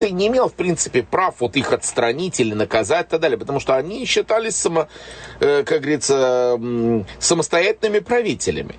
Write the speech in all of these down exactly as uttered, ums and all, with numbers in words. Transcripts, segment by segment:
не имел, в принципе, прав вот их отстранить или наказать и так далее, потому что они считались, само, э, как говорится, э, самостоятельными правителями.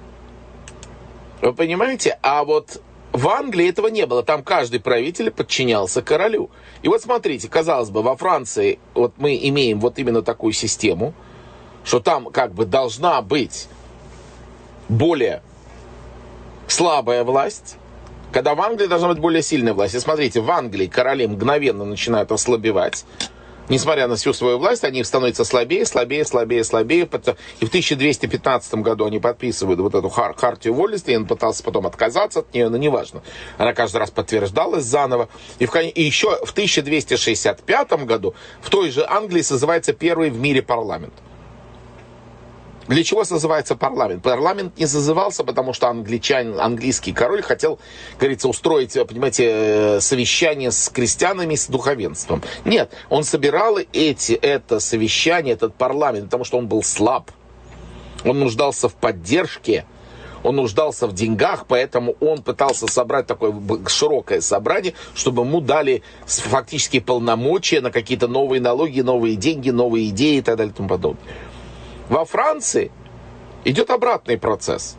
Вы понимаете? А вот в Англии этого не было. Там каждый правитель подчинялся королю. И вот смотрите, казалось бы, во Франции вот мы имеем вот именно такую систему, что там как бы должна быть более слабая власть, когда в Англии должна быть более сильная власть. И смотрите, в Англии короли мгновенно начинают ослабевать. Несмотря на всю свою власть, они становятся слабее, слабее, слабее, слабее. И в тысяча двести пятнадцатом году они подписывают вот эту хар- хартию вольности. Он пытался потом отказаться от нее, но неважно. Она каждый раз подтверждалась заново. И, в, и еще в тысяча двести шестьдесят пятом году в той же Англии созывается первый в мире парламент. Для чего созывается парламент? Парламент не созывался, потому что англичанин, английский король хотел, говорится, устроить, понимаете, совещание с крестьянами, с духовенством. Нет, он собирал эти, это совещание, этот парламент, потому что он был слаб. Он нуждался в поддержке, он нуждался в деньгах, поэтому он пытался собрать такое широкое собрание, чтобы ему дали фактически полномочия на какие-то новые налоги, новые деньги, новые идеи и так далее и тому подобное. Во Франции идет обратный процесс.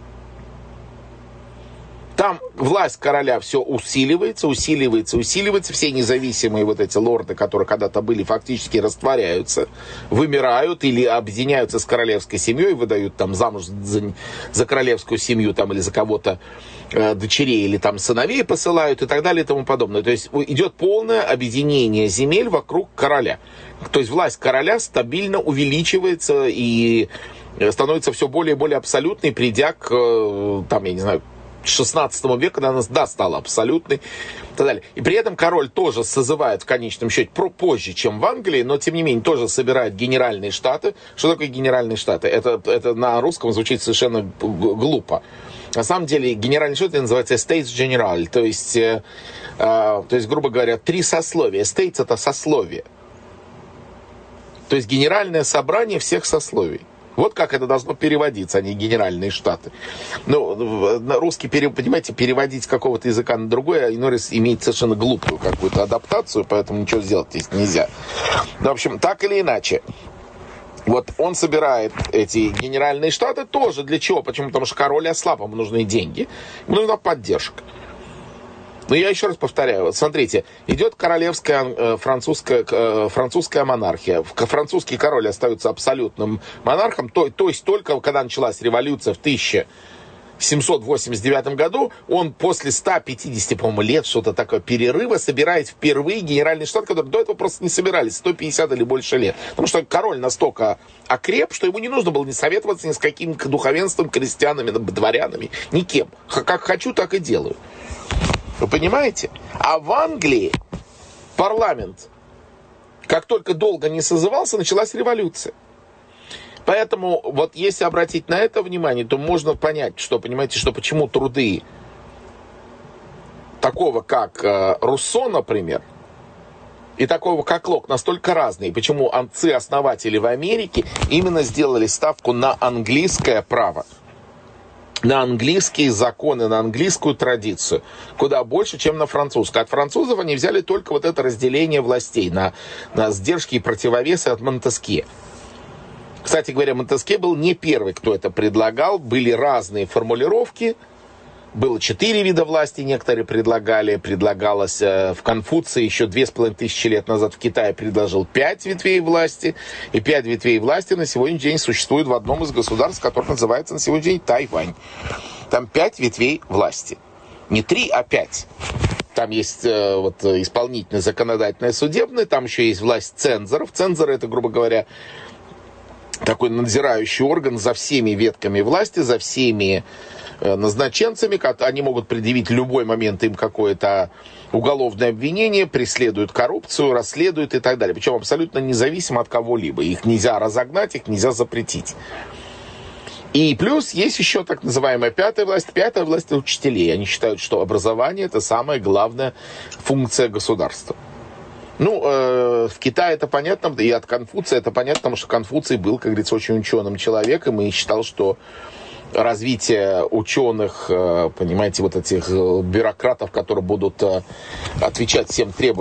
Там власть короля все усиливается, усиливается, усиливается. Все независимые вот эти лорды, которые когда-то были, фактически растворяются, вымирают или объединяются с королевской семьей, выдают там замуж за, за королевскую семью там, или за кого-то э, дочерей или там сыновей посылают и так далее и тому подобное. То есть идет полное объединение земель вокруг короля. То есть власть короля стабильно увеличивается и становится все более и более абсолютной, придя к, там, я не знаю, шестнадцатому веку, когда она, да, стала абсолютной и так далее. И при этом король тоже созывает в конечном счете позже, чем в Англии, но тем не менее тоже собирает генеральные штаты. Что такое генеральные штаты? Это, это на русском звучит совершенно глупо. На самом деле генеральные штаты называются Estates General, то есть, э, э, то есть, грубо говоря, три сословия. Estates — это сословие. То есть генеральное собрание всех сословий. Вот как это должно переводиться, а не генеральные штаты. Ну, русский, понимаете, переводить с какого-то языка на другой, а иной раз имеет совершенно глупую какую-то адаптацию, поэтому ничего сделать здесь нельзя. Ну, в общем, так или иначе, вот он собирает эти генеральные штаты тоже для чего? Почему? Потому что король ослаб, ему нужны деньги, ему нужна поддержка. Но я еще раз повторяю, вот смотрите, идет королевская э, французская, э, французская монархия. Французский король остается абсолютным монархом, то, то есть только когда началась революция в тысяча семьсот восемьдесят девятом году, он после ста пятидесяти, по-моему, лет, что-то такое, перерыва, собирает впервые генеральный штат, который до этого просто не собирались, сто пятьдесят или больше лет. Потому что король настолько окреп, что ему не нужно было не советоваться ни с каким духовенством, крестьянами, дворянами, никем. Как хочу, так и делаю. Вы понимаете? А в Англии парламент, как только долго не созывался, началась революция. Поэтому, вот если обратить на это внимание, то можно понять, что, понимаете, что почему труды такого, как э, Руссо, например, и такого, как Лок, настолько разные. Почему отцы-основатели в Америке именно сделали ставку на английское право, на английские законы, на английскую традицию, куда больше, чем на французскую. От французов они взяли только вот это разделение властей на, на сдержки и противовесы от Монтескье. Кстати говоря, Монтескье был не первый, кто это предлагал. Были разные формулировки. Было четыре вида власти, некоторые предлагали. Предлагалось в Конфуции еще две с половиной тысячи лет назад в Китае предложил пять ветвей власти. И пять ветвей власти на сегодняшний день существует в одном из государств, которое называется на сегодняшний день Тайвань. Там пять ветвей власти. Не три, а пять. Там есть э, вот, исполнительная, законодательная, судебная. Там еще есть власть цензоров. Цензоры — это, грубо говоря, такой надзирающий орган за всеми ветками власти, за всеми назначенцами. Они могут предъявить в любой момент им какое-то уголовное обвинение, преследуют коррупцию, расследуют и так далее. Причем абсолютно независимо от кого-либо. Их нельзя разогнать, их нельзя запретить. И плюс есть еще так называемая пятая власть. Пятая власть — это учителей. Они считают, что образование — это самая главная функция государства. Ну, э, в Китае это понятно, и от Конфуция это понятно, потому что Конфуций был, как говорится, очень ученым человеком и считал, что развитие ученых, понимаете, вот этих бюрократов, которые будут отвечать всем требованиям,